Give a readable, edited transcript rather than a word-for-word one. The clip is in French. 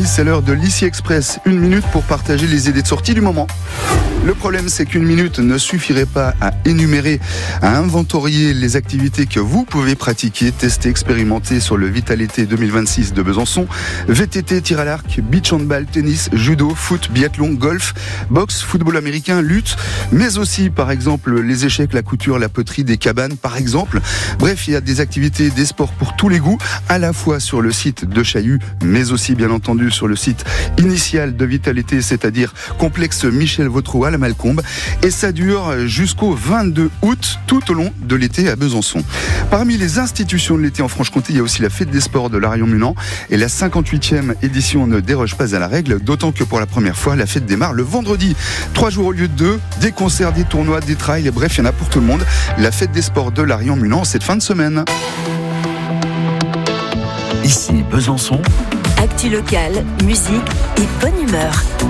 amis, c'est l'heure de l'Ici Express. 1 minute pour partager les idées de sortie du moment. Le problème, c'est qu'1 minute ne suffirait pas à énumérer, à inventorier les activités que vous pouvez pratiquer, tester, expérimenter sur le Vitalité 2026 de Besançon. VTT, tir à l'arc, beach handball, tennis, judo, foot, biathlon, golf, boxe, football américain, lutte, mais aussi, par exemple, les échecs, la couture, la poterie, des cabanes, par exemple. Bref, il y a des activités, des sports pour tous les goûts, à la fois sur le site de Chaillu, mais aussi, bien entendu, sur le site initial de Vitalité, c'est-à-dire complexe Michel Vautreau à la Malcombe. Et ça dure jusqu'au 22 août, tout au long de l'été à Besançon. Parmi les institutions de l'été en Franche-Comté, il y a aussi la fête des sports de Larion-Munan. Et la 58e édition ne déroge pas à la règle, d'autant que pour la première fois, la fête démarre le vendredi. 3 jours au lieu de 2, des concerts, des tournois, des trails, bref, il y en a pour tout le monde. La fête des sports de Larion-Munan, cette fin de semaine. Ici Besançon. Actu locale, musique et bonne humeur.